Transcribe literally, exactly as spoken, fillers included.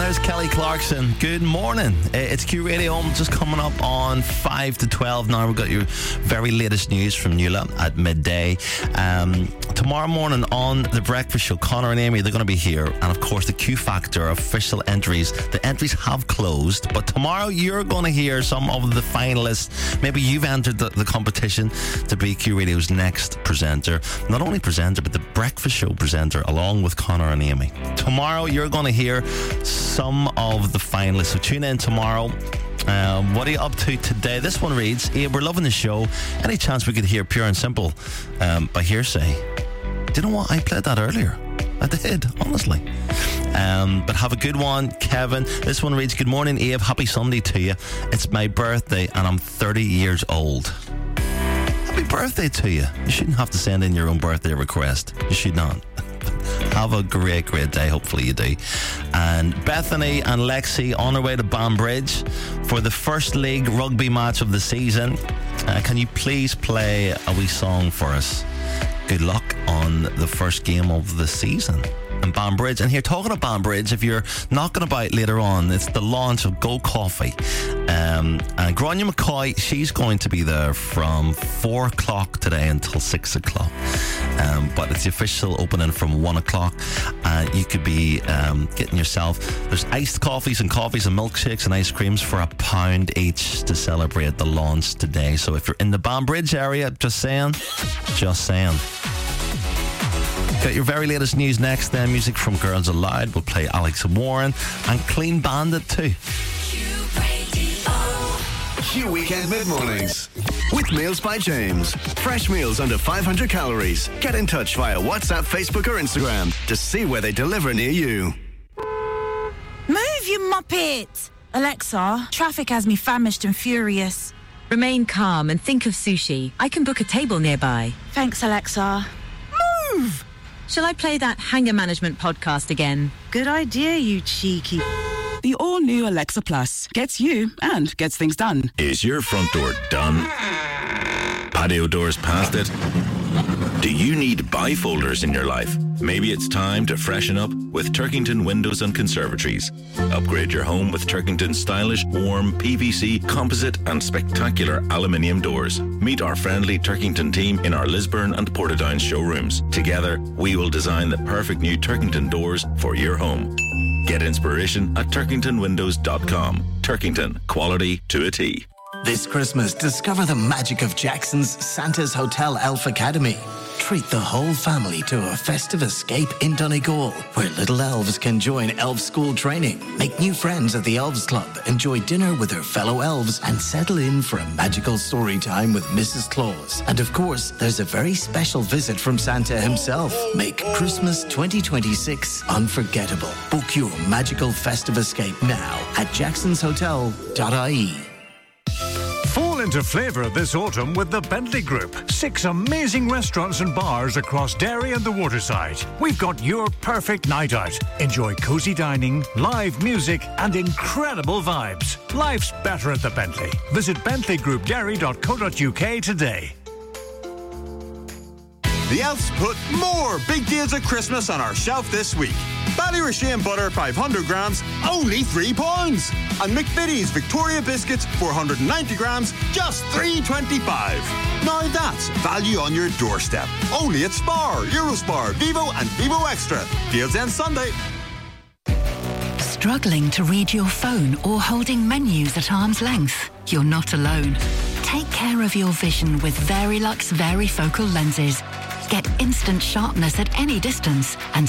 there's Kelly Clarkson. Good morning. It's Q Radio, just coming up on five to twelve now. We've got your very latest news from Nuala at midday. Um, tomorrow morning on The Breakfast Show, Connor and Amy, they're going to be here. And of course, the Q Factor official entries. The entries have closed, but tomorrow you're going to hear some of the finalists. Maybe you've entered the, the competition to be Q Radio's next presenter. Not only presenter, but the Breakfast Show presenter, along with Connor and Amy. Tomorrow you're going to hear some of the finalists. So tune in tomorrow. Um, what are you up to today? This one reads, hey, we're loving the show. Any chance we could hear Pure and Simple um, by Hearsay? Do you know what? I played that earlier. I did, honestly. Um, but have a good one, Kevin. This one reads, good morning, Abe. Happy Sunday to you. It's my birthday and I'm thirty years old. Happy birthday to you. You shouldn't have to send in your own birthday request. You should not. Have a great, great day. Hopefully you do. And Bethany and Lexi on their way to Banbridge for the first league rugby match of the season. Uh, can you please play a wee song for us? Good luck on the first game of the season in Banbridge. And here, talking about Banbridge, if you're knocking about later on, it's the launch of Go Coffee. Um, and Grania McCoy, she's going to be there from four o'clock today until six o'clock. Um, but it's the official opening from one o'clock. Uh, you could be um, getting yourself, there's iced coffees and coffees and milkshakes and ice creams for a pound each to celebrate the launch today. So if you're in the Banbridge area, just saying, just saying. Got your very latest news next, then music from Girls Aloud. We'll play Alex Warren and Clean Bandit too. Q Weekend Mid-Mornings with Meals by James. Fresh meals under five hundred calories. Get in touch via WhatsApp, Facebook or Instagram to see where they deliver near you. Move, you muppet! Alexa, traffic has me famished and furious. Remain calm and think of sushi. I can book a table nearby. Thanks, Alexa. Move! Shall I play that Hanger Management podcast again? Good idea, you cheeky... The all-new Alexa Plus gets you and gets things done. Is your front door done? Patio doors past it? Do you need bifolders in your life? Maybe it's time to freshen up with Turkington Windows and Conservatories. Upgrade your home with Turkington's stylish, warm, P V C, composite and spectacular aluminium doors. Meet our friendly Turkington team in our Lisburn and Portadown showrooms. Together, we will design the perfect new Turkington doors for your home. Get inspiration at turkington windows dot com. Turkington, quality to a T. This Christmas, discover the magic of Jackson's Santa's Hotel Elf Academy. Treat the whole family to a festive escape in Donegal, where little elves can join elf school training, make new friends at the Elves Club, enjoy dinner with their fellow elves, and settle in for a magical story time with Missus Claus. And of course, there's a very special visit from Santa himself. Make Christmas twenty twenty-six unforgettable. Book your magical festive escape now at jacksons hotel dot I E. Fall into flavour this autumn with the Bentley Group. Six amazing restaurants and bars across Derry and the waterside. We've got your perfect night out. Enjoy cosy dining, live music and incredible vibes. Life's better at the Bentley. Visit bentley group derry dot co dot U K today. The Elves put more big deals at Christmas on our shelf this week. Ballyrashane butter five hundred grams, only three pounds. And McVitie's Victoria biscuits four hundred ninety grams, just three twenty-five. Now that's value on your doorstep. Only at Spar, Eurospar, Vivo and Vivo Extra. Deals end Sunday. Struggling to read your phone or holding menus at arm's length? You're not alone. Take care of your vision with Verilux Varifocal lenses. Get instant sharpness at any distance and